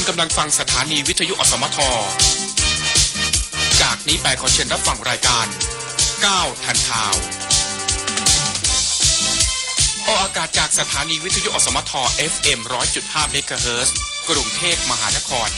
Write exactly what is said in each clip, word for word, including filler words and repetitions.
กำลังฟังสถานีวิทยุอสมทจากนี้ไปขอเชิญรับฟังรายการก้าวทันข่าวออกอากาศจากสถานีวิทยุอสมท เอฟ เอ็ม หนึ่งร้อยจุดห้า เมกะเฮิรตซ์กรุงเทพมหานคร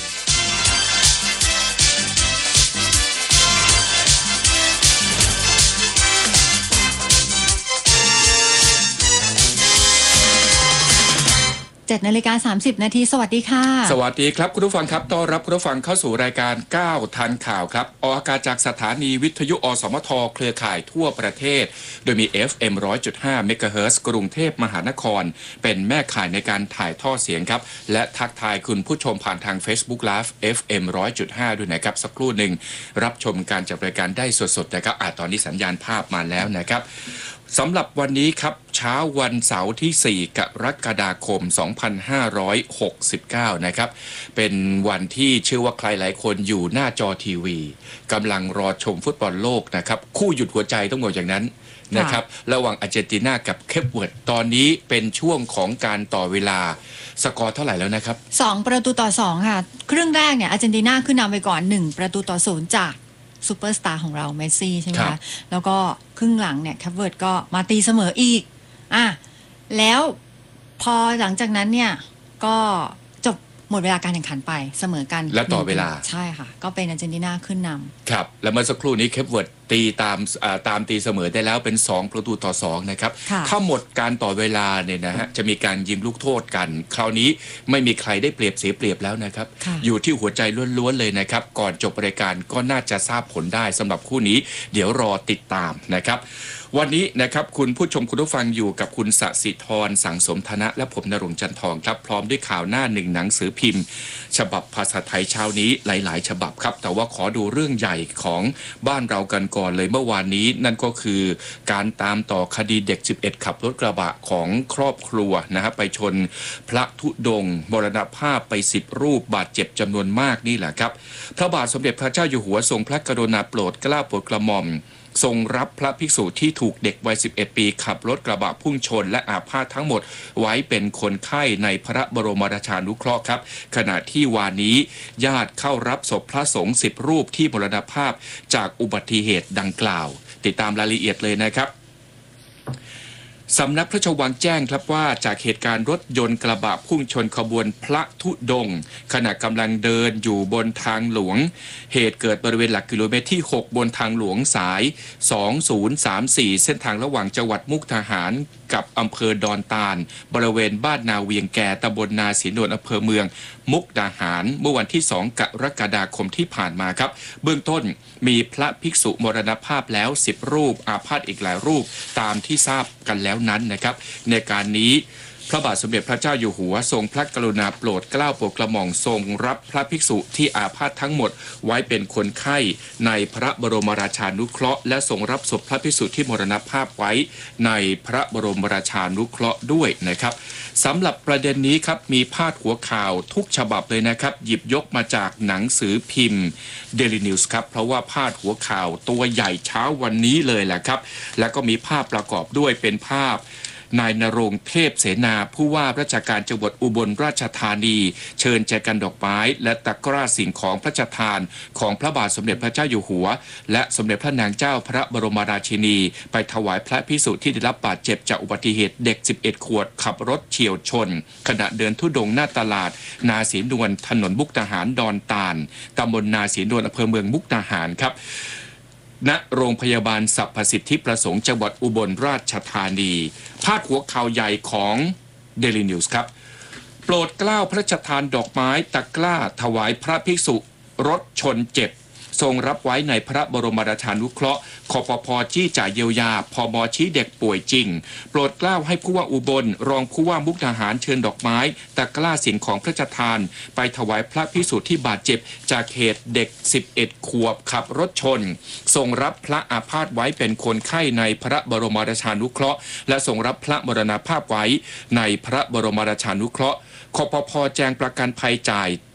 เจ็ดนาฬิกาสามสิบนาทีสวัสดีค่ะสวัสดีครับคุณผู้ฟังครับต้อนรับคุณผู้ฟังเข้าสู่รายการก้าวทันข่าวครับออกอากาศจากสถานีวิทยุอสมทเครือข่ายทั่วประเทศโดยมี เอฟ เอ็ม หนึ่งร้อยจุดห้า เมกะเฮิรตซ์กรุงเทพมหานครเป็นแม่ข่ายในการถ่ายทอดเสียงครับและทักทายคุณผู้ชมผ่านทาง Facebook Live เอฟ เอ็ม หนึ่งร้อยจุดห้า ด้วยนะครับสักครู่หนึ่งรับชมการจัดรายการได้สดๆนะครับอ่ะตอนนี้สัญญาณภาพมาแล้วนะครับสำหรับวันนี้ครับเช้าวันเสาร์ที่สี่กรกฎาคมสองพันห้าร้อยหกสิบเก้านะครับเป็นวันที่เชื่อว่าใครหลายคนอยู่หน้าจอทีวีกำลังรอชมฟุตบอลโลกนะครับคู่หยุดหัวใจต้องบอกอย่างนั้นนะครับระหว่างอาร์เจนตินากับเคปเวิร์ดตอนนี้เป็นช่วงของการต่อเวลาสกอร์เท่าไหร่แล้วนะครับสองประตูต่อสองค่ะครึ่งแรกเนี่ยอาร์เจนตินาขึ้นนำไปก่อนหนึ่งประตูต่อศูนย์จากซูเปอร์สตาร์ของเราเมสซี่ใช่ไหมคะแล้วก็ครึ่งหลังเนี่ยแคปเวิร์ดก็มาตีเสมออีกอ่ะแล้วพอหลังจากนั้นเนี่ยก็จบหมดเวลาการแข่งขันไปเสมอกันและต่อเวลาใช่ค่ะก็เป็นอาร์เจนตินาขึ้นนำครับแล้วเมื่อสักครู่นี้แคปเวิร์ดตีตามตามตีเสมอได้แล้วเป็นสองประตูต่อสองนะครับถ้าหมดการต่อเวลาเนี่ยนะฮะจะมีการยิงลูกโทษกันคราวนี้ไม่มีใครได้เปรียบเสียเปรียบแล้วนะครับอยู่ที่หัวใจล้วนๆเลยนะครับก่อนจบรายการก็น่าจะทราบผลได้สำหรับคู่นี้เดี๋ยวรอติดตามนะครับวันนี้นะครับคุณผู้ชมคุณผู้ฟังอยู่กับคุณสศิธรสังสมธนะและผมณรงค์จันทองครับพร้อมด้วยข่าวหน้าหนึ่งหนังสือพิมพ์ฉบับภาษาไทยเช้านี้หลายๆฉบับครับแต่ว่าขอดูเรื่องใหญ่ของบ้านเรากันก่อนเลยเมื่อวานนี้นั่นก็คือการตามต่อคดีเด็กสิบเอ็ดขับรถกระบะของครอบครัวนะฮะไปชนพระธุดงค์มรณภาพไปสิบรูปบาดเจ็บจำนวนมากนี่แหละครับพระบาทสมเด็จพระเจ้าอยู่หัวทรงพระกรุณาโปรดเกล้าโปรดกระหม่อมทรงรับพระภิกษุที่ถูกเด็กวัยสิบเอ็ดปีขับรถกระบะพุ่งชนและอาพาธทั้งหมดไว้เป็นคนไข้ในพระบรมราชานุเคราะห์ครับขณะที่วานนี้ญาติเข้ารับศพพระสงฆ์สิบรูปที่มรณภาพจากอุบัติเหตุดังกล่าวติดตามรายละเอียดเลยนะครับสำนักพระราชวังแจ้งครับว่าจากเหตุการณ์รถยนต์กระบะพุ่งชนขบวนพระธุดงค์ขณะกำลังเดินอยู่บนทางหลวงเหตุเกิดบริเวณหลักกิโลเมตรที่หกบนทางหลวงสายสองศูนย์สามสี่เส้นทางระหว่างจังหวัดมุกดาหารกับอำเภอดอนตาลบริเวณบ้านนาเวียงแก่ตำบลนาศรีนวลอำเภอเมืองมุกดาหารเมื่อวันที่สองกรกฎาคมที่ผ่านมาครับเบื้องต้นมีพระภิกษุมรณภาพแล้วสิบรูปอาพาธอีกหลายรูปตามที่ทราบกันแล้วนั้นนะครับในการนี้พระบาทสมเด็จพระเจ้าอยู่หัวทรงพระกรุณาโปรดเกล้าโปรดกระหม่อมทรงรับพระภิกษุที่อาพาธทั้งหมดไว้เป็นคนไข้ในพระบรมราชานุเคราะห์และทรงรับศพพระภิกษุที่มรณภาพไว้ในพระบรมราชานุเคราะห์ด้วยนะครับสำหรับประเด็นนี้ครับมีพาดหัวข่าวทุกฉบับเลยนะครับหยิบยกมาจากหนังสือพิมพ์ Daily News ครับเพราะว่าพาดหัวข่าวตัวใหญ่เช้าวันนี้เลยแหละครับแล้วก็มีภาพประกอบด้วยเป็นภาพนายณรงค์เทพเสนาผู้ว่าราชการจังหวัดอุบลราชธานีเชิญแจกันดอกไม้และตะกร้าสิ่งของพระราชทานของพระบาทสมเด็จพระเจ้าอยู่หัวและสมเด็จพระนางเจ้าพระบรมราชินีไปถวายพระภิกษุที่ได้รับบาดเจ็บจากอุบัติเหตุเด็กสิบเอ็ดขวบขับรถเฉี่ยวชนขณะเดินธุดงค์หน้าตลาดนาศรีนวลถนนมุกดาหารดอนตาลตำบลนาศรีนวลอำเภอเมืองมุกดาหารครับณโรงพยาบาลสรรพสิทธิประสงค์จังหวัดอุบลราชธานีพาดหัวข่าวใหญ่ของ Daily News ครับโปรดเกล้าพระราชทานดอกไม้ตะกร้าถวายพระภิกษุรถชนเจ็บทรงรับไว้ในพระบรมราชานุเคราะห์คปภ.ชี้จ่ายเยียวยาพม.ชี้เด็กป่วยจริงโปรดเกล้าให้ผู้ว่าอุบลรองผู้ว่ามุกดาหารเชิญดอกไม้ตะกร้าสิ่งของพระราชทานไปถวายพระภิกษุที่บาดเจ็บจากเหตุเด็กสิบเอ็ดขวบขับรถชนทรงรับพระอาพาธไว้เป็นคนไข้ในพระบรมราชานุเคราะห์และทรงรับพระมรณภาพไว้ในพระบรมราชานุเคราะห์คปภ.แจงประกันภัยจ่าย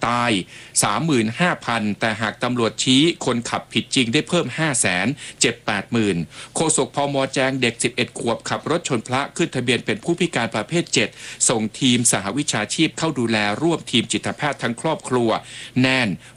ตาย สามหมื่นห้าพัน แต่หากตำรวจชี้คนขับผิดจริงได้เพิ่ม ห้าแสน เจ็บ แปดหมื่น โฆษกพม.แจ้งเด็กสิบเอ็ดขวบขับรถชนพระขึ้นทะเบียนเป็นผู้พิการประเภทเจ็ดส่งทีมสหวิชาชีพเข้าดูแลร่วมทีมจิตแพทย์ทั้งครอบครัวแน่น